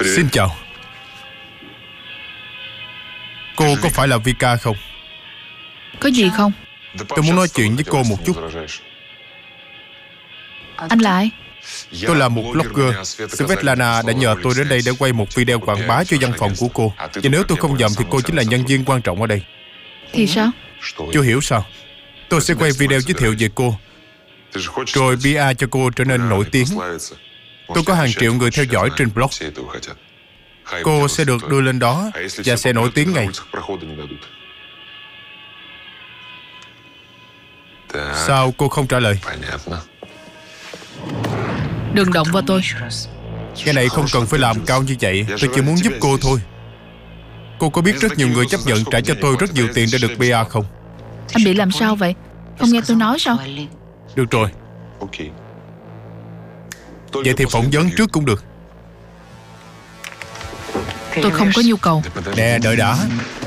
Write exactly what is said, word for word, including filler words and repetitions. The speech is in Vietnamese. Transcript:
Xin chào. Cô có phải là Vika không? Có gì không? Tôi muốn nói chuyện với cô một chút. Anh là ai? Tôi là một blogger. Svetlana đã nhờ tôi đến đây để quay một video quảng bá cho văn phòng của cô. Và nếu tôi không nhầm thì cô chính là nhân viên quan trọng ở đây. Thì sao? Chưa hiểu sao? Tôi sẽ quay video giới thiệu về cô, rồi pê e cho cô trở nên nổi tiếng. Tôi có hàng triệu người theo dõi trên blog. Cô sẽ được đưa lên đó và sẽ nổi tiếng ngay. Sao cô không trả lời? Đừng động vào tôi. Cái này không cần phải làm cao như vậy. Tôi chỉ muốn giúp cô thôi. Cô có biết rất nhiều người chấp nhận trả cho tôi rất nhiều tiền để được pê e không? Anh bị làm sao vậy? Không nghe tôi nói sao? Được rồi. Vậy thì phỏng vấn trước cũng được. Tôi không có nhu cầu. Nè, đợi đã.